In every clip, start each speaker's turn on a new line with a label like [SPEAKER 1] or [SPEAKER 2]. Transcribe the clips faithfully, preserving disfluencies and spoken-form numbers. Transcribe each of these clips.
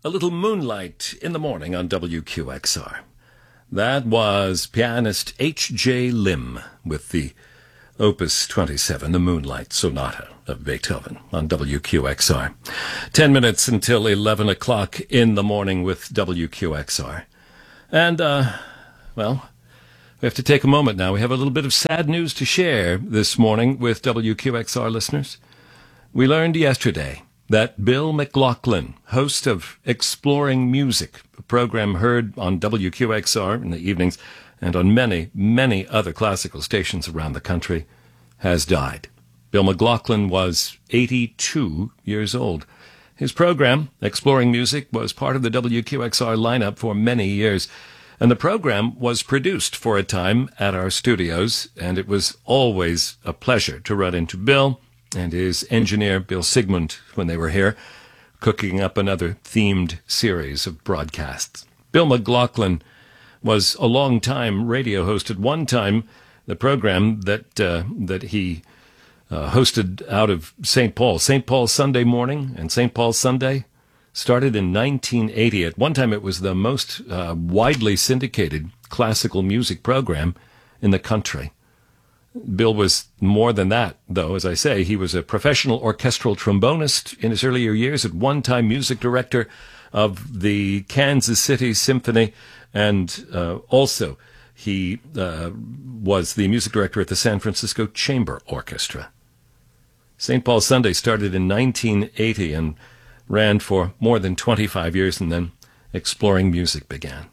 [SPEAKER 1] A little moonlight in the morning on W Q X R. That was pianist H J Lim with the Opus twenty-seven, the Moonlight Sonata of Beethoven on W Q X R. Ten minutes until eleven o'clock in the morning with W Q X R. And, uh, well, we have to take a moment now. We have a little bit of sad news to share this morning with W Q X R listeners. We learned yesterday that Bill McLaughlin, host of Exploring Music, a program heard on W Q X R in the evenings and on many, many other classical stations around the country, has died. Bill McLaughlin was eighty-two years old. His program, Exploring Music, was part of the W Q X R lineup for many years, and the program was produced for a time at our studios, and it was always a pleasure to run into Bill and his engineer, Bill Sigmund, when they were here, cooking up another themed series of broadcasts. Bill McLaughlin was a long-time radio host. At one time, the program that uh, that he uh, hosted out of Saint Paul, Saint Paul Sunday Morning and Saint Paul Sunday, started in nineteen eighty. At one time, it was the most uh, widely syndicated classical music program in the country. Bill was more than that, though. As I say, he was a professional orchestral trombonist in his earlier years, at one time music director of the Kansas City Symphony, and uh, also he uh, was the music director at the San Francisco Chamber Orchestra. Saint Paul Sunday started in nineteen eighty and ran for more than twenty-five years, and then Exploring Music began.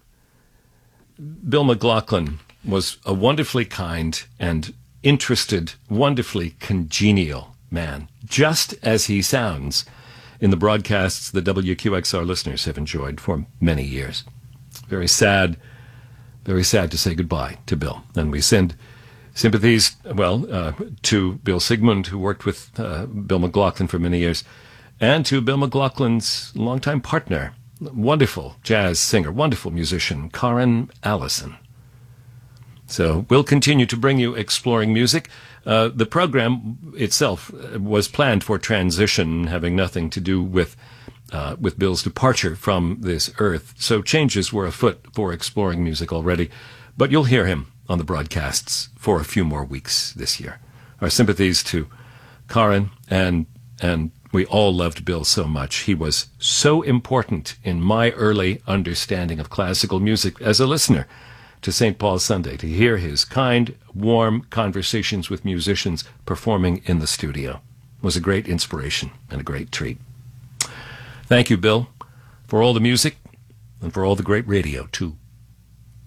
[SPEAKER 1] Bill McLaughlin was a wonderfully kind and interested, wonderfully congenial man, just as he sounds in the broadcasts the W Q X R listeners have enjoyed for many years. Very sad, very sad to say goodbye to Bill. And we send sympathies, well, uh, to Bill Sigmund, who worked with uh, Bill McLaughlin for many years, and to Bill McLaughlin's longtime partner, wonderful jazz singer, wonderful musician, Karen Allison. So we'll continue to bring you Exploring Music. Uh, the program itself was planned for transition, having nothing to do with uh, with Bill's departure from this earth. So changes were afoot for Exploring Music already. But you'll hear him on the broadcasts for a few more weeks this year. Our sympathies to Karen, and and we all loved Bill so much. He was so important in my early understanding of classical music as a listener to Saint Paul Sunday, to hear his kind, warm conversations with musicians performing in the studio was a great inspiration and a great treat. Thank you, Bill, for all the music and for all the great radio, too.